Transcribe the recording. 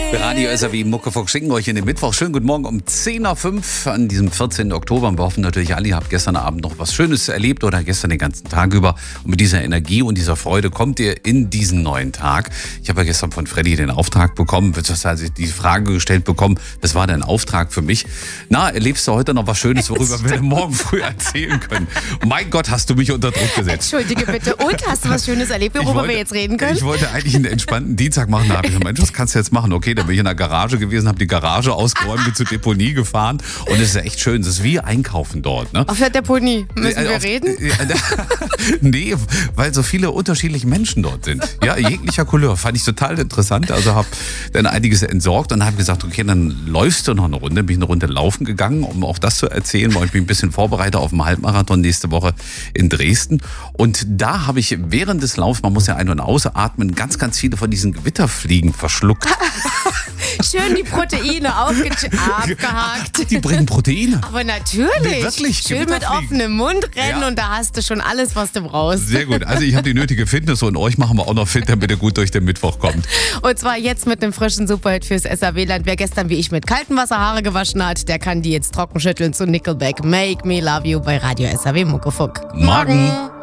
Radio SAW Muckefuck schicken euch in den Mittwoch. Schönen guten Morgen um 10.05 Uhr an diesem 14. Oktober. Wir hoffen natürlich alle, ihr habt gestern Abend noch was Schönes erlebt oder gestern den ganzen Tag über. Und mit dieser Energie und dieser Freude kommt ihr in diesen neuen Tag. Ich habe ja gestern von Freddy den Auftrag bekommen, also die Frage gestellt bekommen, das war dein Auftrag für mich. Na, erlebst du heute noch was Schönes, worüber wir morgen früh erzählen können? Mein Gott, hast du mich unter Druck gesetzt. Entschuldige bitte. Und, hast du was Schönes erlebt, worüber wir jetzt reden können? Ich wollte eigentlich einen entspannten Dienstag machen. Da habe ich gesagt, Mensch, was kannst du jetzt machen? Okay, dann bin ich in der Garage gewesen, habe die Garage ausgeräumt, bin zur Deponie gefahren. Und es ist echt schön. Es ist wie Einkaufen dort. Ne? Auf der Deponie. Müssen wir reden? Nee, weil so viele unterschiedliche Menschen dort sind. Ja, jeglicher Couleur. Fand ich total interessant. Also habe dann einiges entsorgt und habe gesagt, okay, dann läufst du noch eine Runde. Bin ich eine Runde laufen gegangen, um auch das zu erzählen, weil ich mich ein bisschen vorbereite auf den Halbmarathon nächste Woche in Dresden. Und da habe ich während des Laufs, man muss ja ein- und ausatmen, ganz, ganz viele von diesen Gewitterfliegen verschluckt. Schön die Proteine abgehakt. Die bringen Proteine. Aber natürlich. Nee, wirklich, schön mit offenem Mund rennen, ja. Und da hast du schon alles, was du brauchst. Sehr gut. Also ich habe die nötige Fitness und euch machen wir auch noch fit, damit ihr gut durch den Mittwoch kommt. Und zwar jetzt mit einem frischen Superhit fürs SAW-Land. Wer gestern wie ich mit kaltem Wasser Haare gewaschen hat, der kann die jetzt trocken schütteln zu Nickelback. Make Me Love You bei Radio SAW Muckefuck. Morgen.